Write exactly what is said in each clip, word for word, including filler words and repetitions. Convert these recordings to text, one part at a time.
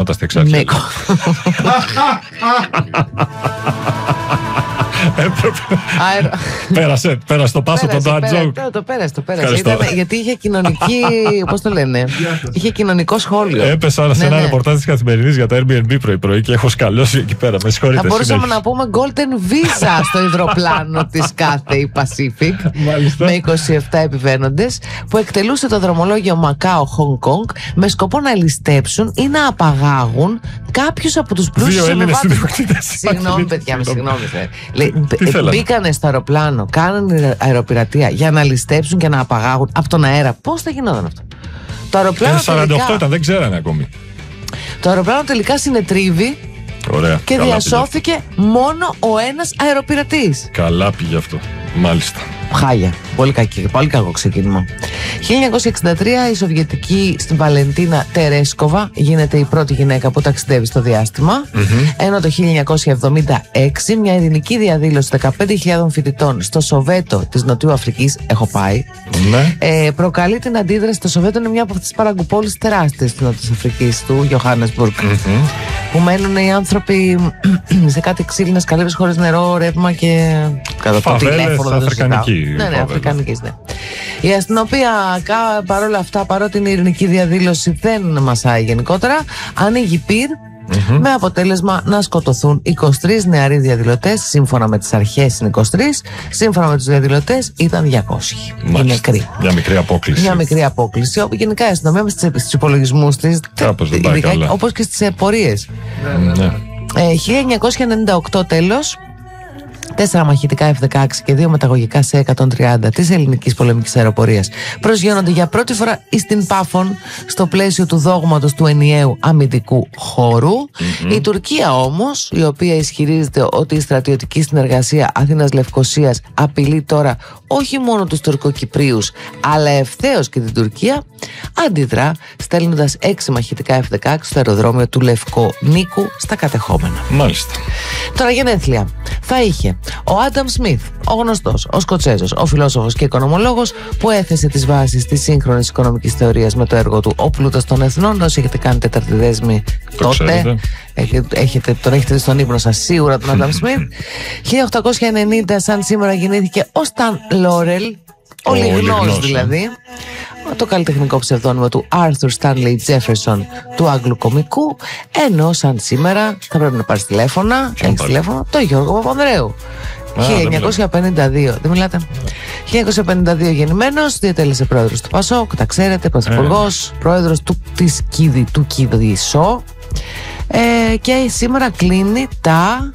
τα στη εξάρτηση. Ναι. Πέρασε, πέρασε το πάσο το dad joke. Το πέρασε, το πέρασε. Γιατί είχε κοινωνική, πώς το λένε, είχε κοινωνικό σχόλιο. Έπεσα σε ένα ρεπορτάζ της Καθημερινής για το Airbnb πρωί-πρωί και έχω σκαλώσει εκεί πέρα. Με συγχωρείτε. Θα μπορούσαμε να πούμε Golden Visa στο υδροπλάνο της Cathay Pacific με είκοσι επτά επιβαίνοντες που εκτελούσε το δρομολόγιο Μακάο Hong Kong με σκοπό να ληστέψουν ή να απαγάγουν κάποιους από τους πλούσιους επιβάτες. Συγγνώμη, παιδιά, με συγγνώμη. Μπήκανε στο αεροπλάνο, κάνανε αεροπειρατεία για να ληστέψουν και να απαγάγουν από τον αέρα. Πώς θα γινόταν αυτό? Το αεροπλάνο σαράντα οκτώ ήταν, δεν ξέρανε ακόμη. Το αεροπλάνο τελικά συνετρίβει. Ωραία, και διασώθηκε πήγε. μόνο ο ένας αεροπειρατής. Καλά πήγε αυτό, μάλιστα. Χάλια, πολύ, κακή, πολύ κακό ξεκίνημα. χίλια εννιακόσια εξήντα τρία η Σοβιετική στην Βαλεντίνα Τερέσκοβα γίνεται η πρώτη γυναίκα που ταξιδεύει στο διάστημα. Mm-hmm. Ενώ το χίλια εννιακόσια εβδομήντα έξι μια ειρηνική διαδήλωση δεκαπέντε χιλιάδων φοιτητών στο Σοβέτο της Νοτιού Αφρικής, έχω πάει, mm-hmm. ε, προκαλεί την αντίδραση. Το Σοβέτο είναι μια από αυτές τις παραγκουπόλεις τεράστιες της Νότιας Αφρικής, του Γιωχάννεσμπουργκ. Mm-hmm. Που μένουν οι άνθρωποι σε κάτι ξύλινες καλύβες χωρίς νερό, ρεύμα και κατά το τηλέφωνο. Αφρικανική. Ναι, ναι, Αφρικανικής, ναι. Η αστυνομία παρόλα αυτά, παρότι είναι η ειρηνική διαδήλωση, δεν μασάει γενικότερα. Ανοίγει πυρ. Mm-hmm. Με αποτέλεσμα να σκοτωθούν είκοσι τρεις νεαροί διαδηλωτές. Σύμφωνα με τις αρχές είναι είκοσι τρεις. Σύμφωνα με τους διαδηλωτές ήταν διακόσιοι. Οι νεκροί. Μια μικρή απόκληση. Μια μικρή απόκληση. Γενικά η αστυνομία με στους υπολογισμούς της, όπως και στις πορείες. Ναι. ε, χίλια εννιακόσια ενενήντα οκτώ τέλος. Τέσσερα μαχητικά εφ δεκαέξι και δύο μεταγωγικά σε εκατόν τριάντα της ελληνικής πολεμικής αεροπορίας προσγειώνονται για πρώτη φορά στην Πάφων στο πλαίσιο του δόγματος του ενιαίου αμυντικού χώρου. Mm-hmm. Η Τουρκία όμως, η οποία ισχυρίζεται ότι η στρατιωτική συνεργασία Αθήνας-Λευκωσίας απειλεί τώρα όχι μόνο τους Τουρκοκυπρίους αλλά ευθέως και την Τουρκία, αντιδρά στέλνοντας έξι μαχητικά εφ δεκαέξι στο αεροδρόμιο του Λευκονίκου στα κατεχόμενα. Μάλιστα. Τώρα γενέθλια θα είχε ο Άνταμ Σμιθ, ο γνωστός, ο Σκοτσέζος, ο φιλόσοφος και οικονομολόγος που έθεσε τις βάσεις της σύγχρονης οικονομικής θεωρίας με το έργο του «Ο πλούτος των εθνών». Όσοι έχετε κάνει τέταρτη δέσμη το τότε, έχετε, έχετε, τον έχετε στον ύπνο σας σίγουρα τον Άνταμ Σμιθ. χίλια οκτακόσια ενενήντα, σαν σήμερα, γεννήθηκε ο Σταν Λόρελ, ο, ο Λιγνός δηλαδή. Το καλλιτεχνικό ψευδόνυμο του Arthur Stanley Jefferson, του Άγγλου κομικού. Ενώ σαν σήμερα θα πρέπει να πάρεις τηλέφωνα, έχεις τηλέφωνο, το Γιώργο Παπανδρέου. Α, χίλια εννιακόσια πενήντα δύο, δεν μιλάτε. χίλια εννιακόσια πενήντα δύο γεννημένος, διατέλεσε πρόεδρος του ΠΑΣΟΚ, τα ξέρετε, πρωθυπουργός, ε. πρόεδρος του, της Κίδη, του Κίδη-Σο. Ε, και σήμερα κλείνει τα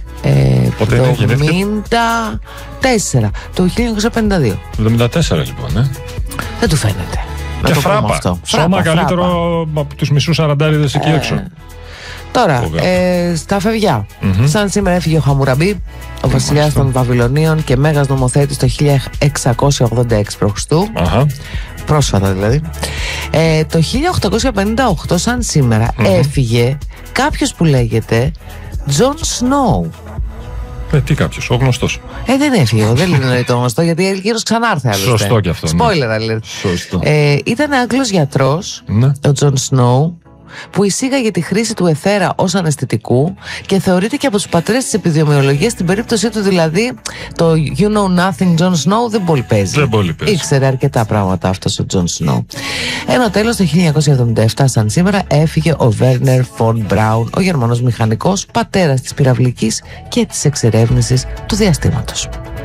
εβδομήντα τέσσερα, το χίλια εννιακόσια πενήντα δύο. εβδομήντα τέσσερα λοιπόν, ε. Δεν του φαίνεται. Και φράπα. Αυτό. Σώμα φράπα, καλύτερο φράπα. Από τους μισούς αραντάριδες εκεί ε, έξω. Τώρα, ε, στα φευγιά. Mm-hmm. Σαν σήμερα έφυγε ο Χαμουραμπή, ο βασιλιάς των Βαβυλωνίων και μέγας νομοθέτης το χίλια εξακόσια ογδόντα έξι π.Χ. Uh-huh. Πρόσφατα δηλαδή. Ε, το χίλια οκτακόσια πενήντα οκτώ, σαν σήμερα, mm-hmm. έφυγε κάποιος που λέγεται Τζον Σνόου. Ε, τι κάποιος, ο γνωστός. Ε, δεν έφυγε, δεν είναι το γνωστό, γιατί γύρω ξανάρθε άλλωστε. Σωστό κι αυτό. Spoiler alert. Σωστό. Ε, ήταν Άγγλος γιατρός, ναι. ο Τζον Σνόου, που εισήγαγε τη χρήση του αιθέρα ως αναισθητικού και θεωρείται και από τους πατρές της επιδημιολογίας. Στην περίπτωσή του δηλαδή, το You Know Nothing John Snow δεν πολύ παίζει. Δεν πολύ παίζει. Ήξερε αρκετά πράγματα αυτός ο John Snow. Ενώ τέλος το χίλια εννιακόσια εβδομήντα επτά, σαν σήμερα, έφυγε ο Werner von Braun, ο Γερμανός μηχανικός, πατέρας της πυραυλικής και της εξερεύνησης του διαστήματος.